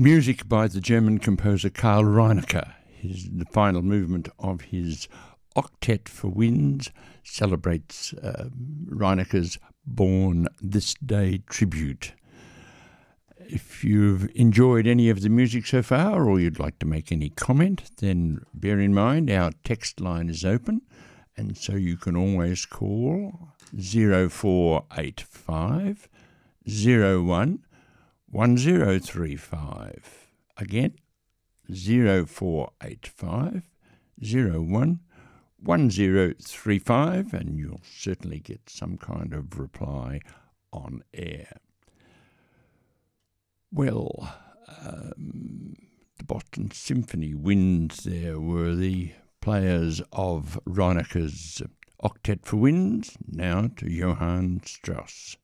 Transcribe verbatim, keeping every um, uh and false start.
music by the German composer Karl Reinecke. His, the final movement of his Octet for Winds celebrates uh, Reinecke's Born This Day tribute. If you've enjoyed any of the music so far, or you'd like to make any comment, then bear in mind our text line is open, and so you can always call zero four eight five zero one one zero three five. Again, zero four eight five zero one one zero three five, and you'll certainly get some kind of reply on air. Well, um, the Boston Symphony Winds there were the players of Reinecke's Octet for Winds, now to Johann Strauss.